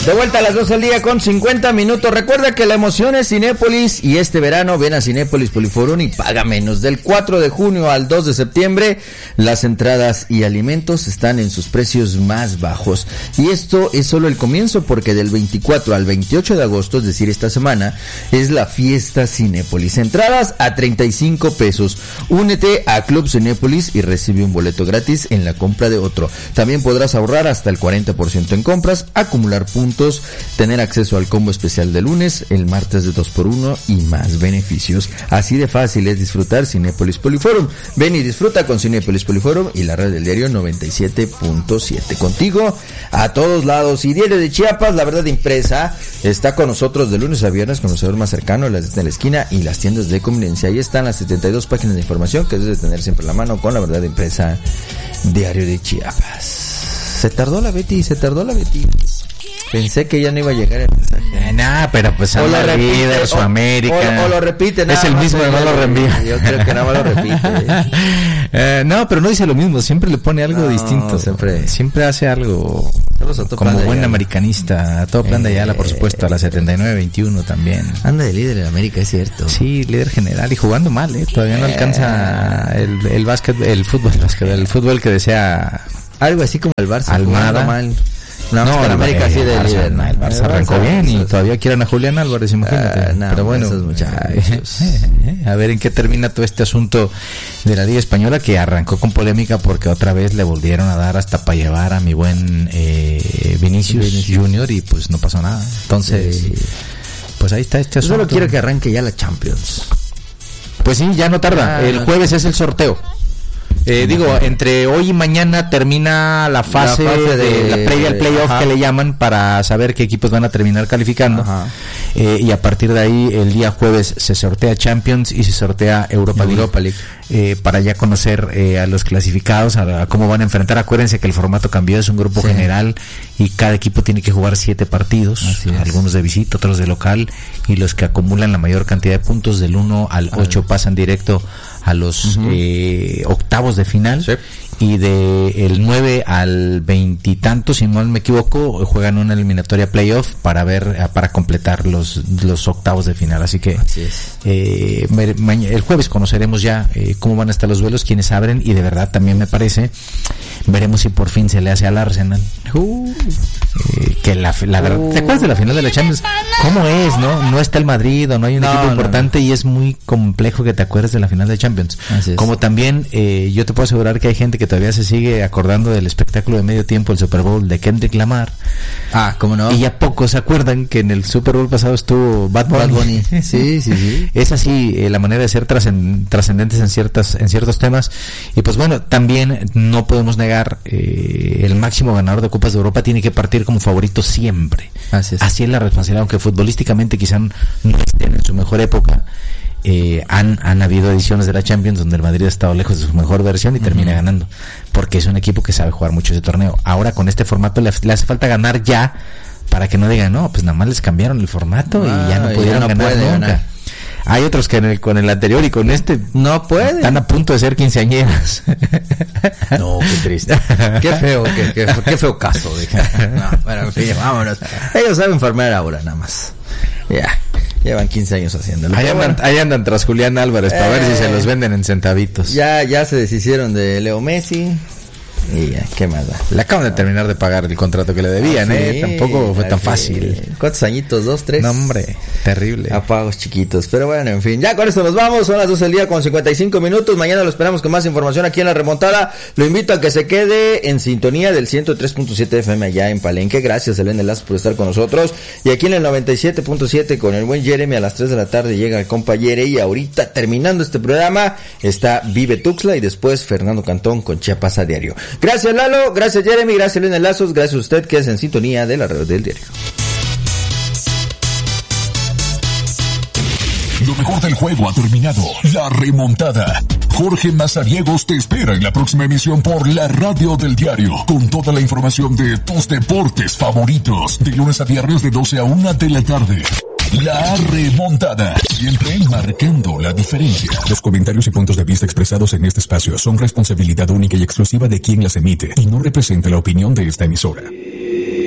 De vuelta a las 12 del día con 50 minutos. Recuerda que la emoción es Cinépolis y este verano ven a Cinépolis Poliforum y paga menos. Del 4 de junio al 2 de septiembre, las entradas y alimentos están en sus precios más bajos. Y esto es solo el comienzo, porque del 24 al 28 de agosto, es decir, esta semana, es la fiesta Cinépolis. Entradas a 35 pesos. Únete a Club Cinépolis y recibe un boleto gratis en la compra de otro. También podrás ahorrar hasta el 40% en compras, acumular puntos, tener acceso al combo especial de lunes, el martes de 2x1 y más beneficios. Así de fácil es disfrutar Cinépolis Poliforum. Ven y disfruta con Cinépolis Poliforum y la red del diario 97.7. Contigo a todos lados. Y Diario de Chiapas, la verdad impresa, está con nosotros de lunes a viernes, conocedor más cercano, las de la esquina y las tiendas de conveniencia. Ahí están las 72 páginas de información que debes de tener siempre en la mano con la verdad impresa. Diario de Chiapas. Se tardó la Betty. Pensé que ya no iba a llegar el mensaje. Pero pues a la líder, su América. O lo repite, nada. Es el mismo, no lo reenvía. Yo creo que nada más lo repite. No, pero no dice lo mismo, siempre le pone algo distinto. Siempre hace algo como buen americanista. A todo plan de Ayala, por supuesto, a la 79-21 también. Anda de líder en América, es cierto. Sí, líder general y jugando mal, todavía no alcanza el fútbol que desea. Algo así como el Barça. Almada. Mal. No, el América sí de líder. El Barça arrancó bien y todavía quieren a Julián Álvarez, imagínate. Pero bueno, a ver en qué termina todo este asunto de la Liga Española, que arrancó con polémica porque otra vez le volvieron a dar hasta para llevar a mi buen Vinicius Junior y pues no pasó nada. Entonces, pues ahí está este asunto. Yo solo quiero que arranque ya la Champions. Pues sí, ya no tarda. El jueves es el sorteo. Entre hoy y mañana termina la fase de la previa al playoff, que le llaman, para saber qué equipos van a terminar calificando. Y a partir de ahí, el día jueves se sortea Champions y se sortea Europa League. Para ya conocer a los clasificados, a cómo van a enfrentar. Acuérdense que el formato cambió, es un grupo general y cada equipo tiene que jugar 7 partidos, algunos de visita, otros de local, y los que acumulan la mayor cantidad de puntos del 1 al 8 pasan directo a los octavos de final, y de el 9 al 20 y tantos, si no me equivoco, juegan una eliminatoria playoff para completar los octavos de final. Así que el jueves conoceremos ya cómo van a estar los duelos, quiénes abren, y de verdad también me parece, veremos si por fin se le hace al Arsenal. Que la verdad, ¿te acuerdas de la final de la Champions? ¿Cómo es, no? No está el Madrid o no hay un equipo importante y es muy complejo que te acuerdes de la final de Champions. Como también yo te puedo asegurar que hay gente que todavía se sigue acordando del espectáculo de medio tiempo, el Super Bowl de Kendrick Lamar. ¿Cómo no? Y ya pocos se acuerdan que en el Super Bowl pasado estuvo Bad Bunny. Sí. Es así la manera de ser trascendentes en ciertos temas. Y pues bueno, también no podemos negar, el máximo ganador de Copas de Europa tiene que partir como favorito siempre. Así es la responsabilidad, aunque futbolísticamente quizá no estén en su mejor época. Han habido ediciones de la Champions donde el Madrid ha estado lejos de su mejor versión y termina ganando, porque es un equipo que sabe jugar mucho ese torneo. Ahora con este formato le hace falta ganar ya, para que no digan, no, pues nada más les cambiaron el formato y ya no pudieron ganar nunca. Hay otros que con el anterior y con este no pueden. Están a punto de ser quinceañeras. No, qué triste. Qué feo caso. Bueno, en fin, vámonos. Ellos saben formar ahora nada más. Ya. Llevan 15 años haciéndolo. Ahí andan tras Julián Álvarez para ver si se los venden en centavitos. Ya se deshicieron de Leo Messi. Y ya, ¿qué más da? Le acaban de terminar de pagar el contrato que le debían, tampoco fue tan fácil. ¿Cuántos añitos? ¿2, 3? No, hombre, terrible. A pagos chiquitos, pero bueno, en fin. Ya con esto nos vamos, son las 12 del día con 55 minutos. Mañana lo esperamos con más información aquí en La Remontada. Lo invito a que se quede en sintonía del 103.7 FM allá en Palenque. Gracias, Elena Lazo, por estar con nosotros. Y aquí en el 97.7 con el buen Jeremy a las 3 de la tarde llega el compa Yere. Y ahorita, terminando este programa, está Vive Tuxtla y después Fernando Cantón con Chiapas a Diario. Gracias Lalo, gracias Jeremy, gracias Elena Lazos, gracias a usted que es en sintonía de la red del diario. Lo mejor del juego ha terminado. La remontada. Jorge Mazariegos te espera en la próxima emisión por la radio del diario, con toda la información de tus deportes favoritos, de lunes a viernes de 12 a 1 de la tarde. La remontada, siempre marcando la diferencia. Los comentarios y puntos de vista expresados en este espacio son responsabilidad única y exclusiva de quien las emite y no representa la opinión de esta emisora.